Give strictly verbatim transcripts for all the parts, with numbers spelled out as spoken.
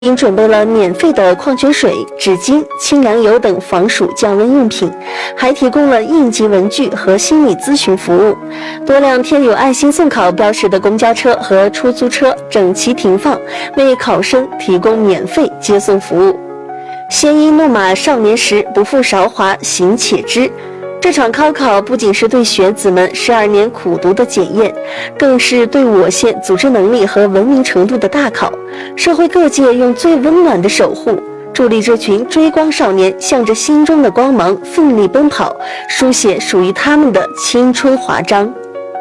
并准备了免费的矿泉水、纸巾、清凉油等防暑降温用品，还提供了应急文具和心理咨询服务。多辆贴有爱心送考标识的公交车和出租车整齐停放，为考生提供免费接送服务。鲜衣怒马少年时，不负韶华行且知。这场高考不仅是对学子们十二年苦读的检验，更是对我县组织能力和文明程度的大考。社会各界用最温暖的守护，助力这群追光少年向着心中的光芒奋力奔跑，书写属于他们的青春华章。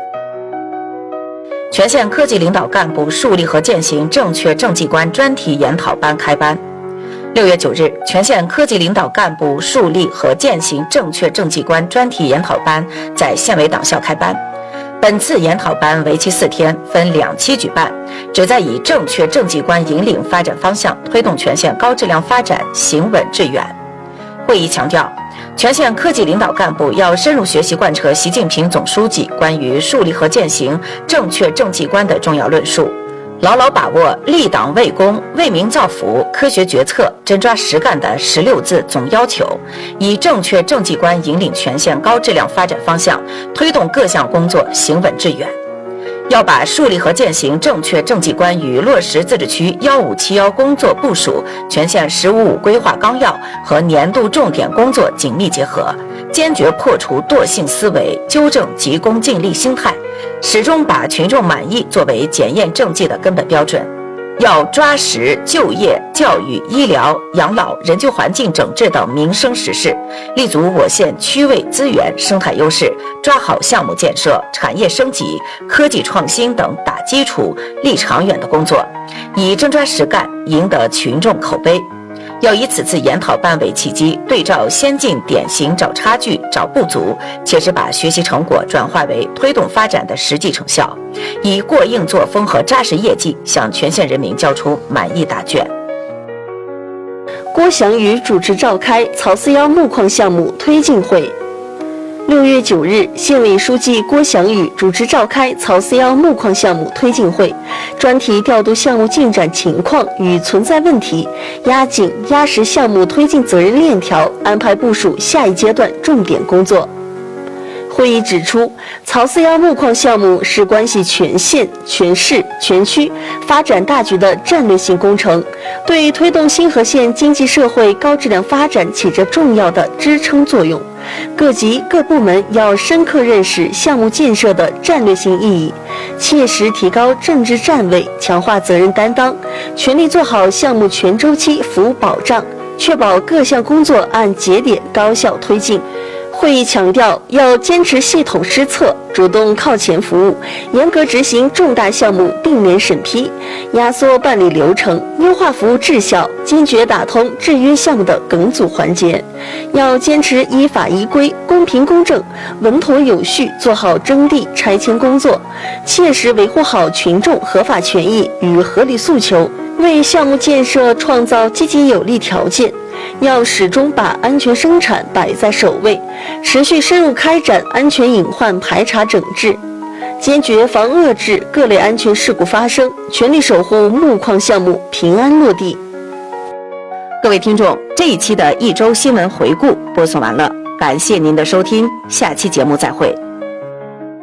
全县科级领导干部树立和践行正确政绩观专题研讨班开班。六月九日，全县科级领导干部树立和践行正确政绩观专题研讨班在县委党校开班。本次研讨班为期四天，分两期举办，旨在以正确政绩观引领发展方向，推动全县高质量发展行稳致远。会议强调，全县科级领导干部要深入学习贯彻习近平总书记关于树立和践行正确政绩观的重要论述，牢牢把握立党为公、为民造福、科学决策、真抓实干的十六字总要求，以正确政绩观引领全县高质量发展方向，推动各项工作行稳致远。要把树立和践行正确政绩观与落实自治区幺五七幺工作部署、全县十五五规划纲要和年度重点工作紧密结合，坚决破除惰性思维，纠正急功近利心态，始终把群众满意作为检验政绩的根本标准。要抓实就业、教育、医疗、养老、人居环境整治等民生实事，立足我县区位资源、生态优势，抓好项目建设、产业升级、科技创新等打基础、立长远的工作，以真抓实干赢得群众口碑。要以此次研讨班为契机，对照先进典型找差距、找不足，切实把学习成果转化为推动发展的实际成效，以过硬作风和扎实业绩向全县人民交出满意答卷。 郭祥宇主持召开草四幺木矿项目推进会。六月九日，县委书记郭祥宇主持召开草四幺木矿项目推进会，专题调度项目进展情况与存在问题，压紧压实项目推进责任链条，安排部署下一阶段重点工作。会议指出，草四幺木矿项目是关系全县、全市、全区发展大局的战略性工程，对推动新河县经济社会高质量发展起着重要的支撑作用。各级各部门要深刻认识项目建设的战略性意义，切实提高政治站位，强化责任担当，全力做好项目全周期服务保障，确保各项工作按节点高效推进。会议强调，要坚持系统施策，主动靠前服务，严格执行重大项目并联审批，压缩办理流程，优化服务质效，坚决打通制约项目的梗阻环节。要坚持依法依规、公平公正、稳妥有序做好征地拆迁工作，切实维护好群众合法权益与合理诉求，为项目建设创造积极有利条件。要始终把安全生产摆在首位，持续深入开展安全隐患排查整治，坚决防遏制各类安全事故发生，全力守护木矿项目平安落地。 各位听众，这一期的一周新闻回顾播送完了，感谢您的收听，下期节目再会。